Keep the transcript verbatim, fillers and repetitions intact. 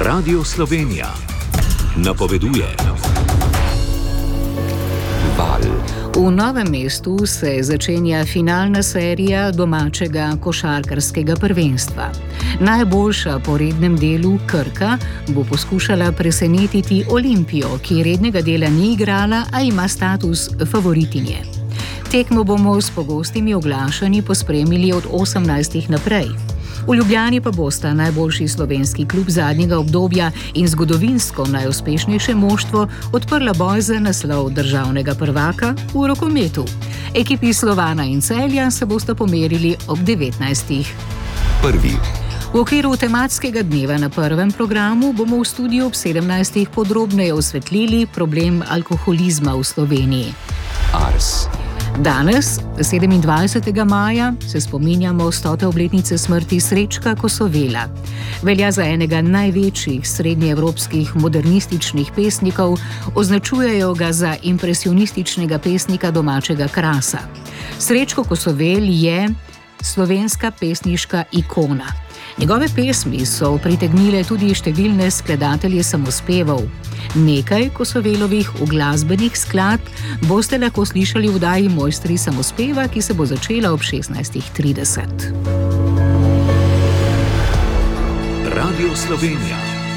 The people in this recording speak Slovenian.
Radio Slovenija napoveduje. Val. V Novem mestu se začenja finalna serija domačega košarkarskega prvenstva. Najboljša po rednem delu Krka bo poskušala presenetiti Olimpijo, ki rednega dela ni igrala, a ima status favoritinje. Tekmo bomo s pogostimi oglašanji pospremili od osemnajstih naprej. V Ljubljani pa bosta najboljši slovenski klub zadnjega obdobja in zgodovinsko najuspešnejše moštvo odprla boj za naslov državnega prvaka v rokometu. Ekipi Slovana in Celja se bosta pomerili ob devetnajstih. Prvi. V okviru tematskega dneva na prvem programu bomo v studiu ob sedemnajstih podrobneje osvetlili problem alkoholizma v Sloveniji. Ars. Danes, sedemindvajsetega maja, se spominjamo stote obletnice smrti Srečka Kosovela. Velja za enega največjih srednjeevropskih modernističnih pesnikov, označujejo ga za impresionističnega pesnika domačega krasa. Srečko Kosovel je slovenska pesniška ikona. Njegove pesmi so pritegnile tudi številne skladatelje samospevov. Nekaj Kosovelovih uglasbenih skladb boste lahko slišali v oddaji Mojstri samospeva, ki se bo začela ob šestnajstih trideset. Radio Slovenija.